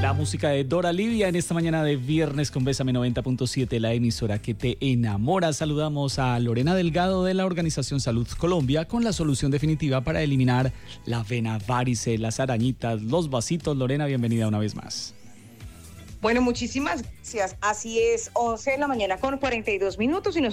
La música de Dora Lidia en esta mañana de viernes con Bésame 90.7, la emisora que te enamora. Saludamos a Lorena Delgado de la Organización Salud Colombia con la solución definitiva para eliminar la vena varice, las arañitas, los vasitos. Lorena, bienvenida una vez más. Bueno, muchísimas gracias. Así es, 11 de la mañana con 42 minutos y